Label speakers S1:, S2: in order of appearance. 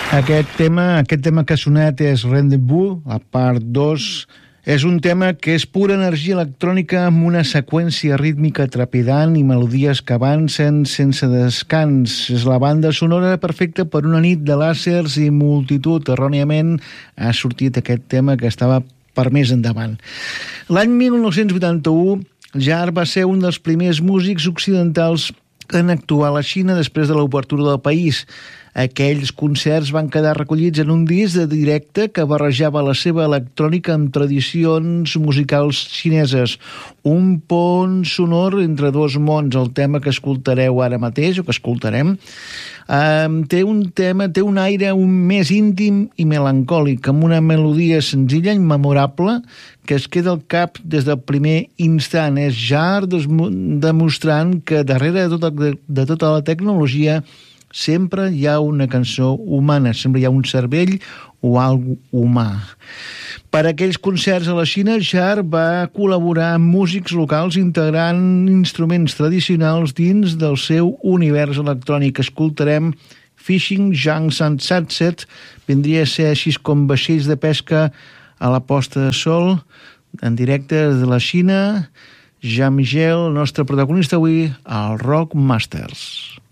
S1: Aquest tema que ha sonat és Rendezvous, la part 2. És un tema que és pura energia electrònica amb una seqüència rítmica trepidant i melodies que avancen sense descans. És la banda sonora perfecta per una nit de làsers i multitud. Erròniament ha sortit aquest tema que estava per més endavant. L'any 1981, Jar va ser un dels primers músics occidentals que han actuat a la Xina després de l'obertura del país. Aquells concerts van quedar recollits en un disc de directe que barrejava la seva electrònica amb tradicions musicals xineses. Un pont sonor entre dos mons. El tema que escoltareu ara mateix, o que escoltarem, té un aire més íntim i melancòlic, amb una melodia senzilla i memorable que es queda al cap des del primer instant. És Jar demostrant que darrere de tota la tecnologia sempre hi ha una cançó humana, sempre hi ha un cervell o algo humà. Per a aquells concerts a la Xina, Jar va col·laborar amb músics locals integrant instruments tradicionals dins del seu univers electrònic. Escoltarem Fishing Junks and Sunset, vindria a ser així com vaixells de pesca a la posta de sol, en directe de la Xina. Jean-Michel, el nostre protagonista avui, al Rock Masters.